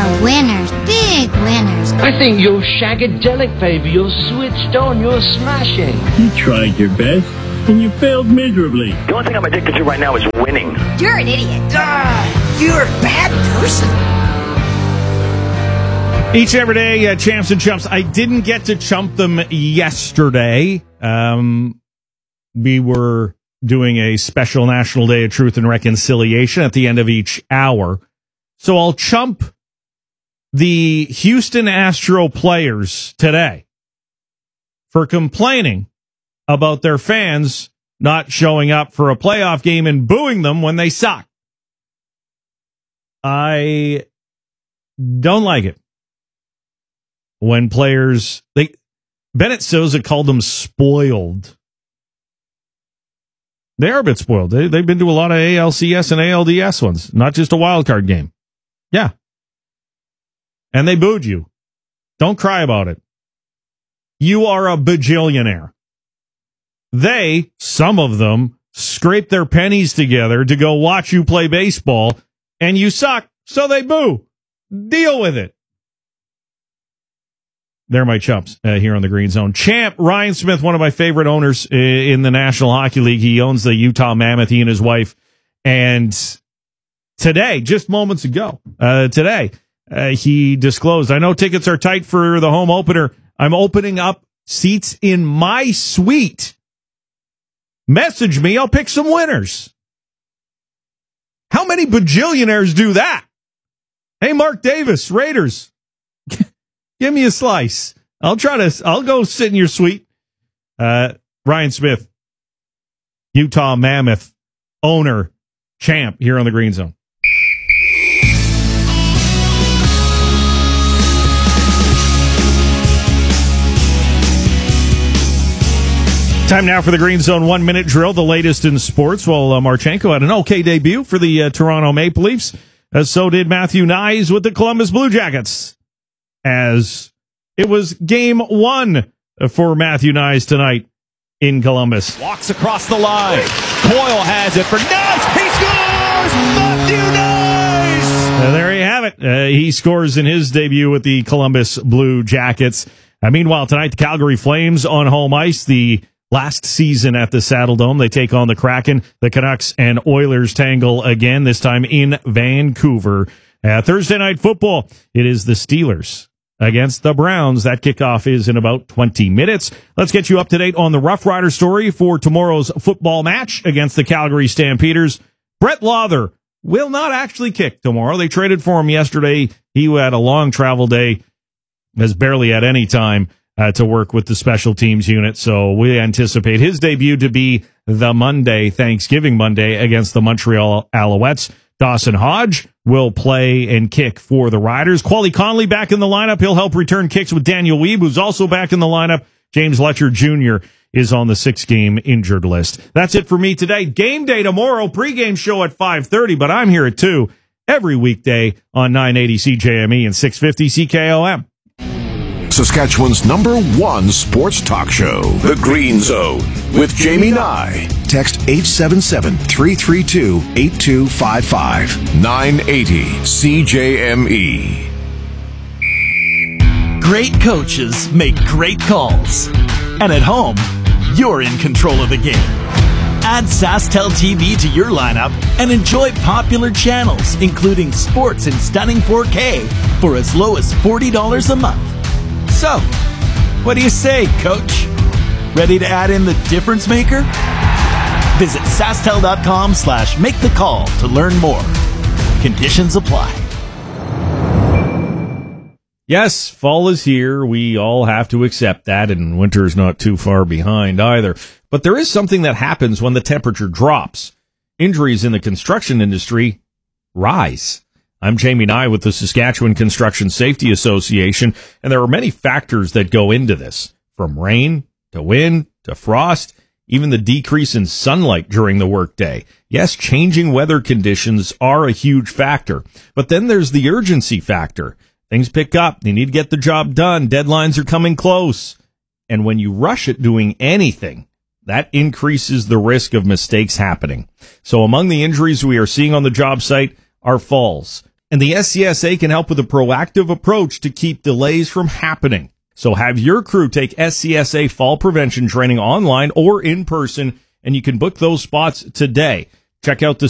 are winners, big winners. I think you're shagadelic, baby. You're switched on. You're smashing. You tried your best, and you failed miserably. The only thing I'm addicted to right now is winning. You're an idiot. You're a bad person. Each and every day, Champs and Chumps. I didn't get to chump them yesterday. We were doing a special National Day of Truth and Reconciliation at the end of each hour. So I'll chump the Houston Astro players today for complaining about their fans not showing up for a playoff game and booing them when they suck. I don't like it. When players, Bennett Sousa called them spoiled. They are a bit spoiled. They've been to a lot of ALCS and ALDS ones, not just a wild card game. Yeah. And they booed you. Don't cry about it. You are a bajillionaire. They, some of them, scrape their pennies together to go watch you play baseball, and you suck, so they boo. Deal with it. They're my chumps here on the Green Zone. Champ, Ryan Smith, one of my favorite owners in the National Hockey League. He owns the Utah Mammoth, he and his wife. And today, just moments ago, he disclosed, I know tickets are tight for the home opener. I'm opening up seats in my suite. Message me, I'll pick some winners. How many bajillionaires do that? Hey, Mark Davis, Raiders. Give me a slice. I'll go sit in your suite. Ryan Smith, Utah Mammoth owner, champ here on the Green Zone. Time now for the Green Zone 1 minute drill, the latest in sports. Well, Marchenko had an okay debut for the Toronto Maple Leafs. So did Matthew Knies with the Columbus Blue Jackets. As it was game one for Matthew Knies tonight in Columbus. Walks across the line. Coyle has it for Knies. He scores! Matthew Knies! There you have it. He scores in his debut with the Columbus Blue Jackets. Meanwhile, tonight, the Calgary Flames on home ice. The last season at the Saddledome, they take on the Kraken. The Canucks and Oilers tangle again, this time in Vancouver. Thursday night football, it is the Steelers against the Browns. That kickoff is in about 20 minutes. Let's get you up to date on the Rough Rider story for tomorrow's football match against the Calgary Stampeders. Brett Lawther will not actually kick tomorrow. They traded for him yesterday. He had a long travel day, has barely had any time to work with the special teams unit. So we anticipate his debut to be the Monday, Thanksgiving Monday, against the Montreal Alouettes. Dawson Hodge will play and kick for the Riders. Quali Conley back in the lineup. He'll help return kicks with Daniel Weeb, who's also back in the lineup. James Letcher Jr. is on the 6-game injured list. That's it for me today. Game day tomorrow. Pregame show at 5:30, but I'm here at 2 every weekday on 980 CJME and 650 CKOM. Saskatchewan's #1 sports talk show, The Green Zone, with Jamie Nye. Text 877-332-8255. 980 CJME. Great coaches make great calls. And at home, you're in control of the game. Add SaskTel TV to your lineup and enjoy popular channels, including sports in stunning 4K for as low as $40 a month. So, what do you say, Coach? Ready to add in the difference maker? Visit SaskTel.com/make the call to learn more. Conditions apply. Yes, fall is here. We all have to accept that, and winter is not too far behind either. But there is something that happens when the temperature drops. Injuries in the construction industry rise. I'm Jamie Nye with the Saskatchewan Construction Safety Association, and there are many factors that go into this, from rain to wind to frost, even the decrease in sunlight during the workday. Yes, changing weather conditions are a huge factor, but then there's the urgency factor. Things pick up. You need to get the job done. Deadlines are coming close. And when you rush at doing anything, that increases the risk of mistakes happening. So among the injuries we are seeing on the job site are falls, And the SCSA can help with a proactive approach to keep delays from happening. So have your crew take SCSA fall prevention training online or in person, and you can book those spots today. Check out the